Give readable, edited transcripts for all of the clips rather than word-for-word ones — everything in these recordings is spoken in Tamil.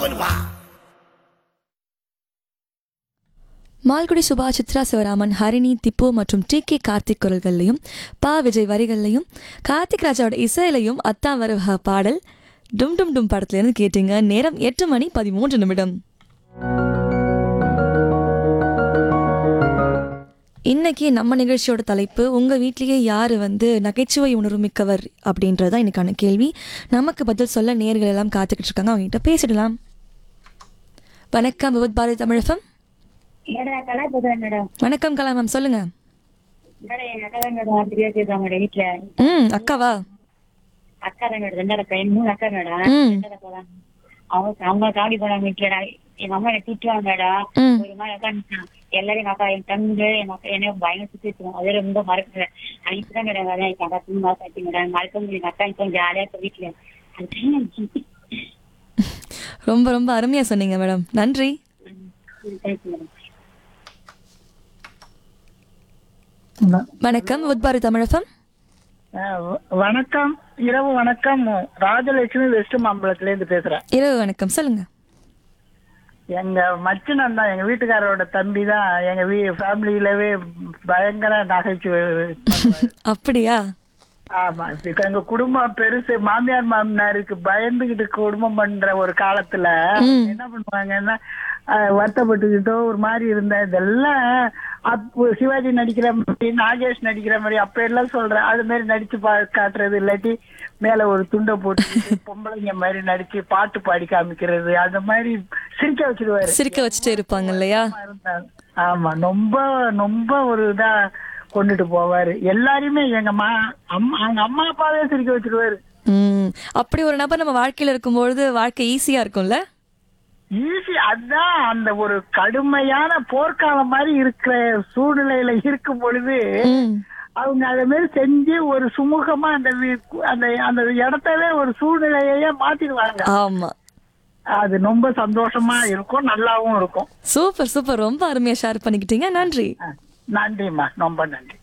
மால்குடி சுபா, சித்ரா சிவராமன், ஹரிணி, திப்பு மற்றும் டி.கே. கார்த்திக் குரல்கள்லையும் பா விஜய் வரிகள்லையும் கார்த்திக் ராஜாவோட இசையிலையும் அத்தா வருவ பாடல் டும் டும் டும் படத்துலேருந்து கேட்டீங்க. நேரம் 8:13. இன்னைக்கு நம்ம நிகழ்ச்சியோட தலைப்பு, உங்கள் வீட்லேயே யார் நகைச்சுவை உணர்வு மிக்கவர் அப்படின்றதான் இன்னைக்கான கேள்வி. நமக்கு பதில் சொல்ல நேர்கள் எல்லாம் காத்துக்கிட்டு இருக்காங்க, அவங்ககிட்ட பேசிடலாம். வணக்கம், விவத் பாரதி தமிழ் FM. வணக்கம் கலா மேம், சொல்லுங்க. அக்காவா? அக்கா தான் மேடம், 2 பையன் 3 அக்கா மேடம். அவங்க காடி போனாங்க வீட்டுல. எங்க அம்மா என்ன திட்டுவாங்க மேடம். ஒரு மாதிரி உட்காந்துட்டான் எல்லாரும். எங்க அக்கா, என் தங்கு, எங்க அக்கா என்ன பயங்கர சுத்திட்டு அதே ரொம்ப மறக்கிறேன். அன்னைக்குதான் மேடம் என் அக்கா 3 மாசம் ஆச்சு மேடம். மறக்க முடியும். எங்க அக்கா கொஞ்சம் ஜாலியா இருக்க வீட்டுல. ரொம்ப ரொம்ப அருமையா சொன்னீங்க மேடம், நன்றி. வணக்கம், உத்பாரி தமிழ் FM. வணக்கம், இரவு வணக்கம். ராஜலட்சுமி வெஸ்ட் மாம்பலத்துல இருந்து பேசுறேன். இரவு வணக்கம், சொல்லுங்க. எங்க மச்சினன் தான், எங்க வீட்டுக்காரரோட தம்பி தான். எங்க ஃபேமிலியிலவே பயங்கர நகைச்சுவை. அப்படியா? ஆமா, எங்க குடும்பம் பெருசு. மாமியார் மாமனாருக்கு பயந்துகிட்டு குடும்பம் பண்ற ஒரு காலத்துல என்ன பண்ணுவாங்கன்னா, வருத்தப்பட்டுக்கிட்டோ ஒரு மாதிரி இருந்த இதெல்லாம் அப்போ சிவாஜி நடிக்கிற மாதிரி, நாகேஷ் நடிக்கிற மாதிரி அப்ப எல்லாம் சொல்றேன். அது மாதிரி நடிச்சு காட்டுறது, இல்லாட்டி மேல ஒரு துண்டை போட்டு பொம்பளைங்க மாதிரி நடிச்சு பாட்டு பாடி காமிக்கிறது, அந்த மாதிரி சிரிக்க வச்சிருவாரு. சிரிக்க வச்சுட்டு இருப்பாங்க இல்லையா? ஆமா, ரொம்ப ரொம்ப ஒரு இதா கொண்டுட்டு போவாரு எல்லாருமே. எங்க அவங்க அம்மா அப்பாவே சிரிக்க வச்சிருவாரு. அப்படி ஒரு நபர் நம்ம வாழ்க்கையில இருக்கும்பொழுது வாழ்க்கை ஈஸியா இருக்கும்ல. ஈஸி, அதுதான். அந்த ஒரு கடுமையான போர்க்காலம் மாதிரி இருக்கிற சூழ்நிலையில இருக்கும் பொழுது அவங்க அதை மாதிரி செஞ்சு ஒரு சுமூகமா அந்த அந்த இடத்தவே ஒரு சூழ்நிலையே மாத்திடுவாங்க. ஆமா, அது ரொம்ப சந்தோஷமா இருக்கும், நல்லாவும் இருக்கும். சூப்பர் சூப்பர், ரொம்ப அருமையா ஷேர் பண்ணிக்கிட்டீங்க, நன்றி. நன்றிம்மா, ரொம்ப நன்றி.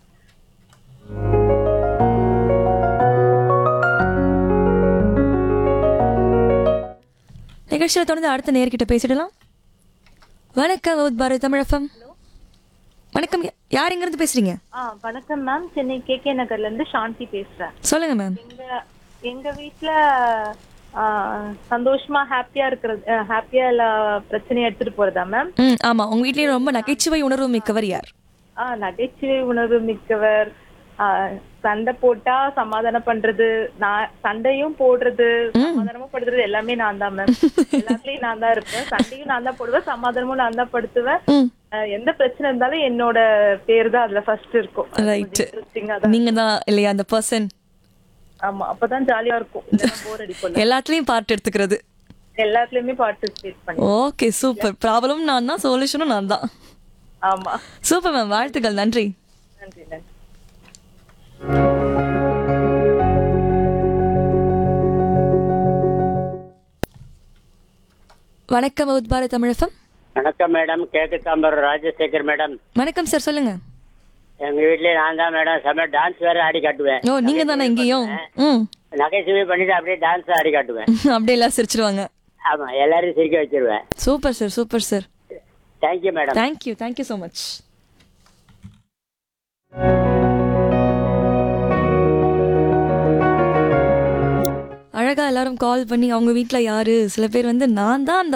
நிகழ்ச்சியில தொடர்ந்து அடுத்த நேர்கிட்ட பேசிடலாம். வணக்கம், பாரதி தமிழ் FM. வணக்கம், யார் எங்க இருந்து பேசுறீங்க? வணக்கம் மேம், சென்னை KK நகர்ல இருந்து சாந்தி பேசுறேன். சொல்லுங்க மேம். எங்க வீட்ல சந்தோஷமா ஹாப்பியா இருக்கிறது, ஹாப்பியா எல்லா பிரச்சனையும் எடுத்துட்டு போறதா மேம்? ஆமா, உங்க வீட்லயே ரொம்ப நகைச்சுவை உணர்வு மிக்கவர் யார்? நகைச்சுவை உணர்வு மிக்கவர், சண்டை போட்டா சமாதானம் பண்றது, நான் சண்டையும் போடுறது சமாதானமும் படுத்துறது எல்லாமே நான் தான் மேம். எல்லாத்துலயும் நான் தான் இருப்பேன். சண்டையும் நான் தான் போடுவேன், சமாதானமும் நான் தான் படுத்துவேன். எந்த பிரச்சனை இருந்தாலும் என்னோட பேர் தான் அதுல ஃபர்ஸ்ட் இருக்கும். நீங்க தான் இல்லையா அந்த பர்சன்? ஆமா, அப்பதான் ஜாலியா இருக்கும், போர் அடிக்கும். எல்லாத்துலயும் பார்ட் எடுத்துக்கிறது, எல்லாத்துலயுமே பார்ட்டிசிபேட் பண்ணி. Okay, super. ப்ராப்ளம் நான் தான், சொல்யூஷனும் நான் தான். ஆமா, சூப்பர் மேம், வாழ்த்துக்கள், நன்றி. நன்றி நன்றி. வணக்கம், உத்பாரதி தமிழ் FM. வணக்கம் மேடம், கேக்கு தாம்பர் ராஜசேகர் மேடம். வணக்கம் சார், சொல்லுங்க. எங்க வீட்லயே நான் தான் மேடம் செம்ம டான்ஸ் வேற ஆடி காட்டுவேன். ஓ, நீங்க தானே இங்கேயும்? நகைச்சுவை பண்ணிட்டு அப்படியே டான்ஸ் ஆடி காட்டுவேன். அப்படியே எல்லாம் சிரிச்சிருவாங்க. ஆமா, எல்லாரையும் சிரிக்க வச்சிருவேன். Super sir, super sir. Thank you madam. Thank you, thank you so much. அழகா எல்லாரும் கால் பண்ணி அவங்க வீட்டில் யாரு, சில பேர் நான் தான் அந்த